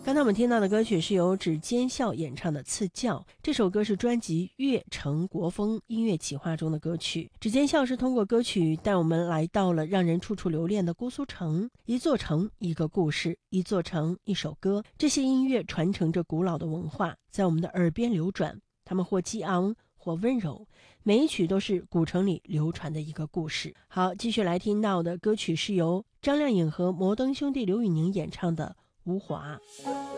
刚才我们听到的歌曲是由指尖笑演唱的《赐教》，这首歌是专辑《乐成国风音乐企划》中的歌曲。指尖笑是通过歌曲带我们来到了让人处处留恋的姑苏城，一座城一个故事，一座城一首歌，这些音乐传承着古老的文化，在我们的耳边流转，它们或激昂或温柔，每一曲都是古城里流传的一个故事。好，继续来听到的歌曲是由张靓颖和摩登兄弟刘宇宁演唱的《无华》。